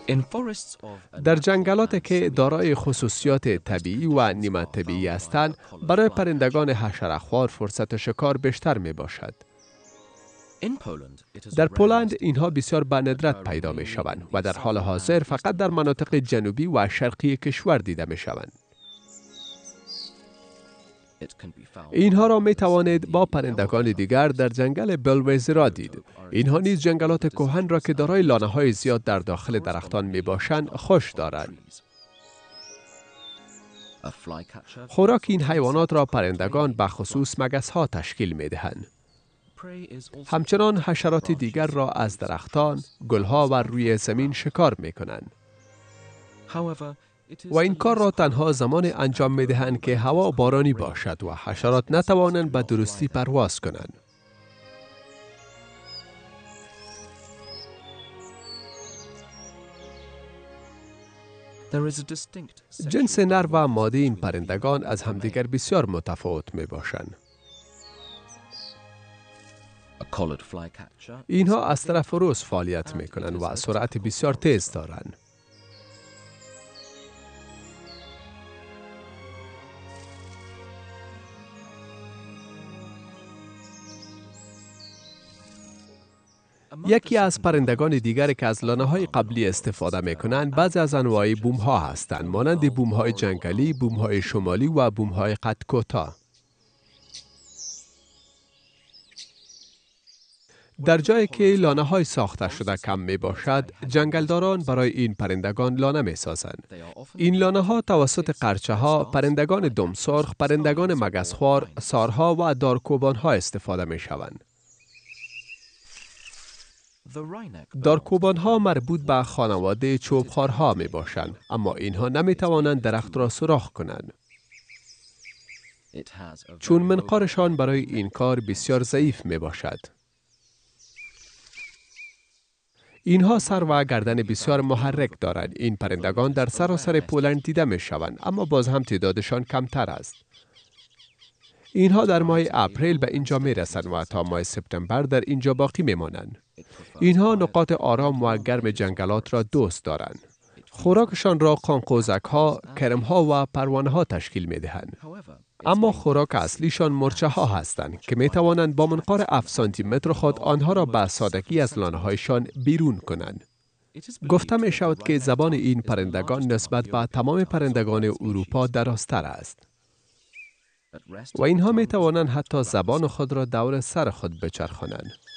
در جنگلات که دارای خصوصیات طبیعی و نیمه طبیعی هستند، برای پرندگان حشره‌خوار فرصت شکار بیشتر می باشد. در پولند اینها بسیار به ندرت پیدا می شوند و در حال حاضر فقط در مناطق جنوبی و شرقی کشور دیده می شوند. اینها را می توانید با پرندگان دیگر در جنگل بلویزرا دید. اینها نیز جنگلات کهن را که دارای لانه های زیاد در داخل درختان می باشند خوش دارند. خوراک این حیوانات را پرندگان به خصوص مگس ها تشکیل می دهند. همچنان حشرات دیگر را از درختان، گلها و روی زمین شکار می کنند. و این کار را تنها زمان انجام می دهند که هوا بارانی باشد و حشرات نتوانند به درستی پرواز کنند. جنس نر و ماده این پرندگان از همدیگر بسیار متفاوت می باشند. اینها از طرف روز فعالیت می کنند و سرعت بسیار تیز دارند. یکی از پرندگان دیگری که از لانه های قبلی استفاده می کنند بعضی از انواع بوم ها هستند، مانند بوم های جنگلی، بوم های شمالی و بوم های قد کوتاه. در جایی که لانه های ساخته شده کم می باشد، جنگلداران برای این پرندگان لانه می سازند. این لانه ها توسط قرچه ها، پرندگان دم سرخ، پرندگان مگسخوار، سارها و دارکوبان ها استفاده می شوند. دارکوبان ها مربوط به خانواده چوبخوارها می باشند، اما اینها نمی توانند درخت را سوراخ کنند. چون منقارشان برای این کار بسیار ضعیف می باشد. اینها سر و گردن بسیار محرک دارند. این پرندگان در سراسر پولند دیده می شوند، اما باز هم تعدادشان کمتر است. اینها در ماه اپریل به اینجا می رسند و تا ماه سپتامبر در اینجا باقی می مانند. اینها نقاط آرام و گرم جنگلات را دوست دارند. خوراکشان را قانقوزک ها، کرم ها و پروانه ها تشکیل می دهند. اما خوراک اصلیشان مرچه ها هستند که می توانند با منقار 7 سانتی متر خود آنها را به سادگی از لانه هایشان بیرون کنند. گفته می شود که زبان این پرندگان نسبت به تمام پرندگان اروپا درازتر است. و اینها می توانند حتی زبان خود را دور سر خود بچرخانند.